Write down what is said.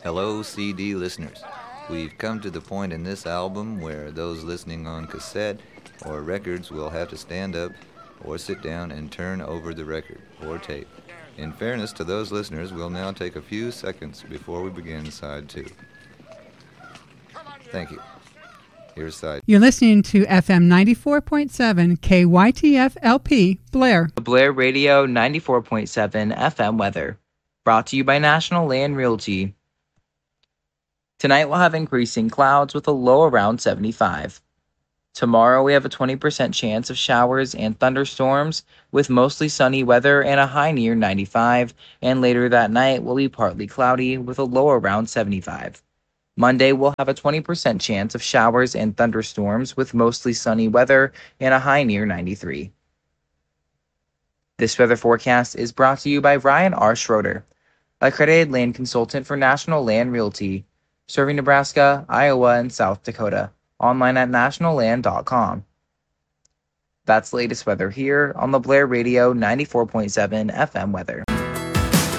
Hello, CD listeners. We've come to the point in this album where those listening on cassette or records will have to stand up or sit down and turn over the record or tape. In fairness to those listeners, we'll now take a few seconds before we begin side 2. Thank you. Here's side. You're listening to FM 94.7 KYTF LP, Blair. Blair Radio 94.7 FM weather. Brought to you by National Land Realty. Tonight we'll have increasing clouds with a low around 75. Tomorrow we have a 20% chance of showers and thunderstorms with mostly sunny weather and a high near 95. And later that night will be partly cloudy with a low around 75. Monday we'll have a 20% chance of showers and thunderstorms with mostly sunny weather and a high near 93. This weather forecast is brought to you by Ryan R. Schroeder, accredited land consultant for National Land Realty, serving Nebraska, Iowa, and South Dakota. Online at nationalland.com. That's the latest weather here on the Blair Radio 94.7 FM weather.